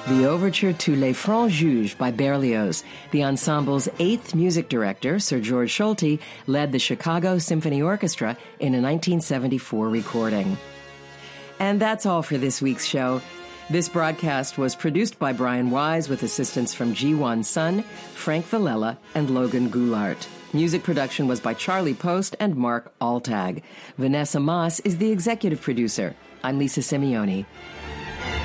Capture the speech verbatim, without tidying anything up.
The overture to Les Francs Juges by Berlioz. The ensemble's eighth music director, Sir George Solti, led the Chicago Symphony Orchestra in a nineteen seventy-four recording. And that's all for this week's show. This broadcast was produced by Brian Wise with assistance from Ji Won Sun, Frank Villela, and Logan Goulart. Music production was by Charlie Post and Mark Altag. Vanessa Moss is the executive producer. I'm Lisa Simeone.